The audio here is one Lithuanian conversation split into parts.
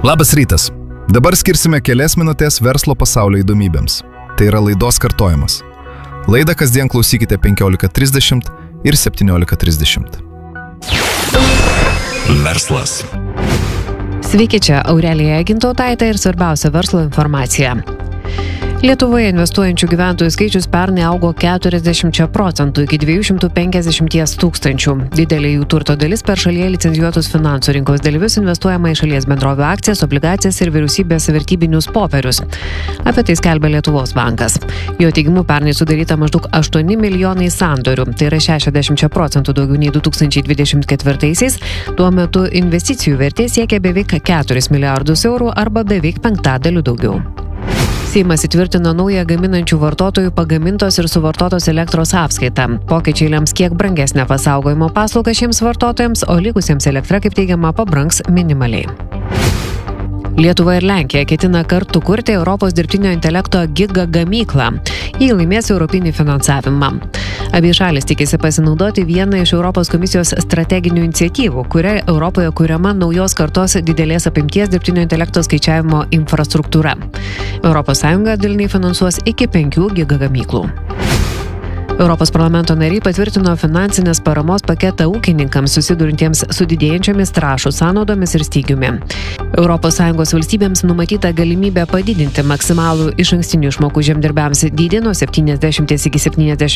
Labas rytas. Dabar skirsime kelias minutės verslo pasaulio įdomybėms. Tai yra laidos kartojimas. Laidą kasdien klausykite 15:30 ir 17:30. Verslas. Sveiki, čia Aurelija Gintautaitė ir svarbiausia verslo informacija. Lietuvoje investuojančių gyventojų skaičius pernai augo 40% iki 250 tūkstančių. Didelė jų turto dalis per šalyje licencijuotus finansų rinkos dalyvius investuojama į šalies bendrovių akcijas, obligacijas ir vyriausybės vertybinius popierius. Apie tai skelbia Lietuvos bankas. Jo teigimu pernai sudaryta maždaug 8 milijonai sandorių, tai yra 60% daugiau nei 2024-aisiais. Tuo metu investicijų vertė siekia beveik 4 milijardus eurų arba beveik 1/5 daugiau. Seimas įtvirtino naują gaminančių vartotojų pagamintos ir suvartotos elektros apskaitą. Pokyčiai lems kiek brangesnę pasaugojimo paslaugą šiems vartotojams, o likusiems elektra, kaip teigiama, pabrangs minimaliai. Lietuva ir Lenkija ketina kartu kurti Europos dirbtinio intelekto gigagamyklą. Jį laimės europinį finansavimą. Abi šalis tikisi pasinaudoti vieną iš Europos komisijos strateginių iniciatyvų, kuria Europoje kuriama naujos kartos didelės apimties dirbtinio intelekto skaičiavimo infrastruktūra. ES daliniai finansuos iki 5 gigagamyklų. Europos parlamento nariai patvirtino finansinės paramos paketą ūkininkams susidurintiems su didėjančiomis trąšų sąnaudomis ir stygiumi. ES valstybėms numatyta galimybė padidinti maksimalų išankstinių išmokų žemdirbiams dydį nuo 70 iki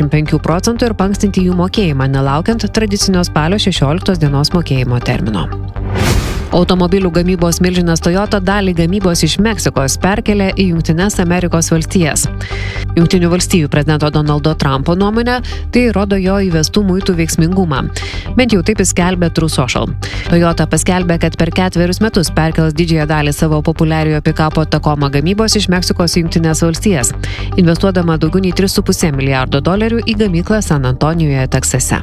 75% ir paankstinti jų mokėjimą, nelaukiant tradicinio spalio 16 dienos mokėjimo termino. Automobilių gamybos milžinas Toyota dalį gamybos iš Meksikos perkelė į Jungtines Amerikos valstijas. Jungtinių valstijų prezidento Donaldo Trumpo nuomonė, tai rodo jo įvestų muitų veiksmingumą. Bent jau taip jis skelbė True Social. Toyota paskelbė, kad per 4 metus perkels didžiąją dalį savo populiariojo pikapo Tacoma gamybos iš Meksikos į Jungtines valstijas, investuodama daugiau nei $3,5 milijardo į gamyklą San Antonijoje, Teksase.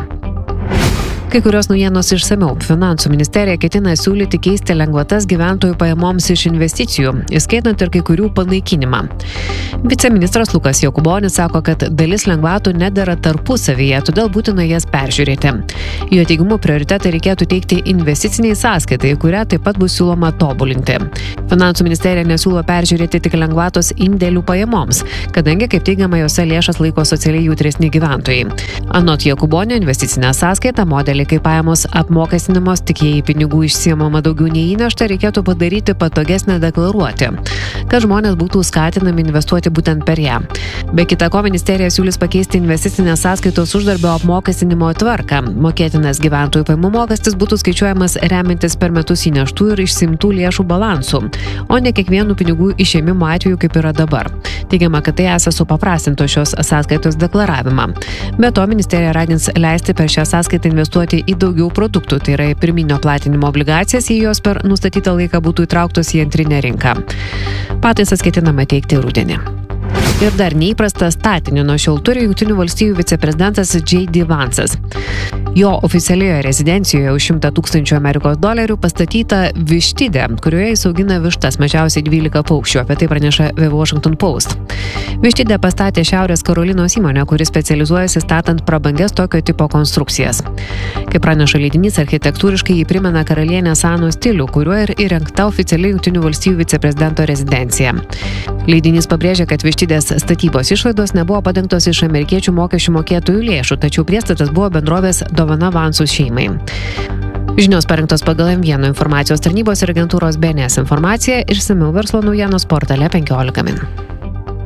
Kai kurios naujienos išsamiau. Finansų ministerija ketina siūlyti keisti lengvatas gyventojų pajamoms iš investicijų, įskaitant ir kai kurių panaikinimą. Viceministras Lukas Jokubonis sako, kad dalis lengvatų nedera tarpusavyje, todėl būtina jas peržiūrėti. Jo teigimu prioritetą reikėtų teikti investiciniai sąskaitai, kurią taip pat bus siūloma tobulinti. Finansų ministerija nesiūlo peržiūrėti tik lengvatos indėlių pajamoms, kadangi, kaip teigiama, jose lėšas laiko socialiai jautresni gyventojai. Anot Jokubonio, investicinę sąskaitą modelį, kai pajamos apmokestinamos, tik jei pinigų išsiemama daugiau nei įnešta, reikėtų padaryti patogesnę deklaruoti, kad žmonės būtų skatinami investuoti būtent per ją. Be kita ko, ministerija siūlys pakeisti investicinės sąskaitos uždarbio apmokestinimo tvarką. Mokėtinas gyventojų pajamų mokestis būtų skaičiuojamas remiantis per metus įneštų ir išsiimtų lėšų balansų, o ne kiekvienų pinigų išėmimo atveju, kaip yra dabar. Teigiama, kad tai esą supaprastinto šios sąskaitos deklaravimą. Be to, ministerija ragins leisti per šią sąskaitą investuoti į daugiau produktų, tai yra pirminio platinimo obligacijas, jei jos per nustatytą laiką būtų įtrauktos į antrinę rinką. Pataisas ketinama teikti rudenį. Ir dar neįprastą statinį nuo šiol turi Jungtinių valstijų viceprezidentas J.D. Vance'as. Jo oficialioje rezidencijoje už $100,000 pastatyta vištidė, kurioje jis augina vištas, mažiausiai 12 paukščių, apie tai praneša The Washington Post. Vištidę pastatė Šiaurės Karolinos įmonė, kuri specializuojasi statant prabangias tokio tipo konstrukcijas. Kaip praneša leidinys, architektūriškai jį primena karalienės Anos stilių, kuriuo ir įrengta oficiali Jungtinių valstijų viceprezidento rezidencija. Leidinys pabrėžia, kad vištidės statybos išlaidos nebuvo padengtos iš amerikiečių mokesčių mokėtojų lėšų, tačiau priestatas buvo bendrovės dovana Vansų šeimai. Žinios parengtos pagal M1 informacijos tarnybos ir agentūros BNS informaciją, išsamiau verslo naujienos portale 15 min.